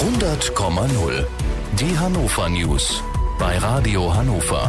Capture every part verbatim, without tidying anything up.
hundert Komma null. Die Hannover News bei Radio Hannover.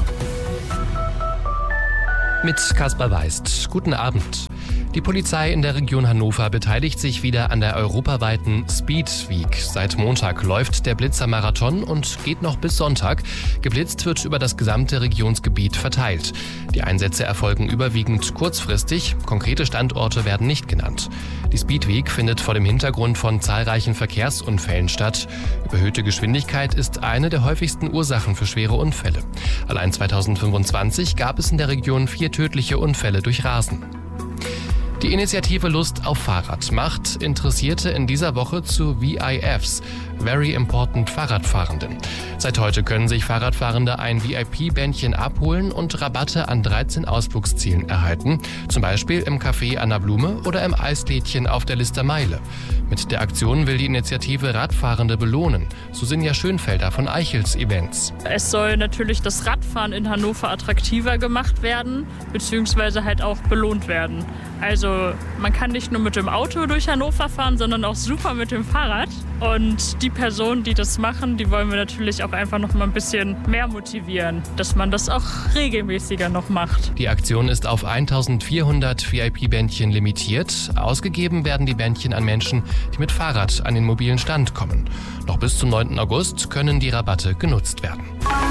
Mit Kaspar Weist. Guten Abend. Die Polizei in der Region Hannover beteiligt sich wieder an der europaweiten Speed Week. Seit Montag läuft der Blitzer Marathon und geht noch bis Sonntag. Geblitzt wird über das gesamte Regionsgebiet verteilt. Die Einsätze erfolgen überwiegend kurzfristig. Konkrete Standorte werden nicht genannt. Die Speed Week findet vor dem Hintergrund von zahlreichen Verkehrsunfällen statt. Überhöhte Geschwindigkeit ist eine der häufigsten Ursachen für schwere Unfälle. Allein zweitausendfünfundzwanzig gab es in der Region vier tödliche Unfälle durch Rasen. Die Initiative Lust auf Fahrrad macht Interessierte in dieser Woche zu V I Fs, Very Important Fahrradfahrenden. Seit heute können sich Fahrradfahrende ein V I P-Bändchen abholen und Rabatte an dreizehn Ausflugszielen erhalten, zum Beispiel im Café Anna Blume oder im Eislädchen auf der Lister Meile. Mit der Aktion will die Initiative Radfahrende belohnen, so Sinja Schönfelder von Eichels Events. Es soll natürlich das Radfahren in Hannover attraktiver gemacht werden, beziehungsweise halt auch belohnt werden. Also man kann nicht nur mit dem Auto durch Hannover fahren, sondern auch super mit dem Fahrrad. Und die Personen, die das machen, die wollen wir natürlich auch einfach noch mal ein bisschen mehr motivieren, dass man das auch regelmäßiger noch macht. Die Aktion ist auf eintausendvierhundert V I P-Bändchen limitiert. Ausgegeben werden die Bändchen an Menschen, die mit Fahrrad an den mobilen Stand kommen. Noch bis zum neunten August können die Rabatte genutzt werden.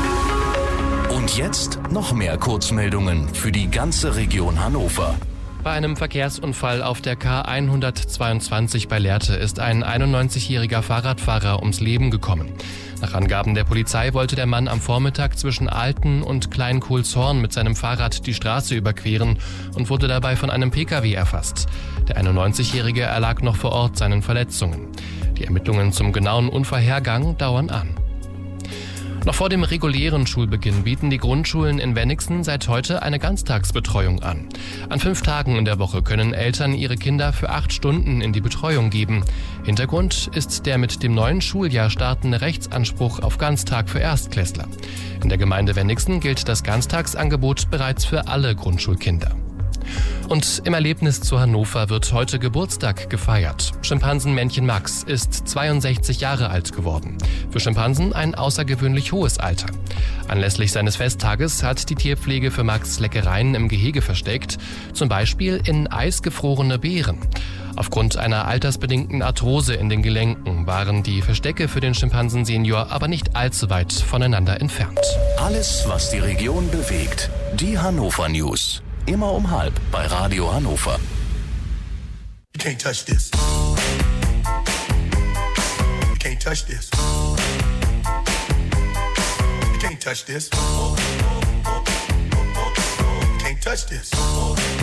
Und jetzt noch mehr Kurzmeldungen für die ganze Region Hannover. Bei einem Verkehrsunfall auf der K hundertzweiundzwanzig bei Lehrte ist ein einundneunzigjähriger Fahrradfahrer ums Leben gekommen. Nach Angaben der Polizei wollte der Mann am Vormittag zwischen Alten und Kleinkohlshorn mit seinem Fahrrad die Straße überqueren und wurde dabei von einem P K W erfasst. Der einundneunzigjährige erlag noch vor Ort seinen Verletzungen. Die Ermittlungen zum genauen Unfallhergang dauern an. Noch vor dem regulären Schulbeginn bieten die Grundschulen in Wenigsen seit heute eine Ganztagsbetreuung an. An fünf Tagen in der Woche können Eltern ihre Kinder für acht Stunden in die Betreuung geben. Hintergrund ist der mit dem neuen Schuljahr startende Rechtsanspruch auf Ganztag für Erstklässler. In der Gemeinde Wenigsen gilt das Ganztagsangebot bereits für alle Grundschulkinder. Und im Erlebnis zu Hannover wird heute Geburtstag gefeiert. Schimpansenmännchen Max ist zweiundsechzig Jahre alt geworden. Für Schimpansen ein außergewöhnlich hohes Alter. Anlässlich seines Festtages hat die Tierpflege für Max Leckereien im Gehege versteckt, zum Beispiel in eisgefrorene Beeren. Aufgrund einer altersbedingten Arthrose in den Gelenken waren die Verstecke für den Schimpansen-Senior aber nicht allzu weit voneinander entfernt. Alles, was die Region bewegt. Die Hannover News. Immer um halb bei Radio Hannover. You can't touch this. You can't touch this. You can't touch this. You can't touch this.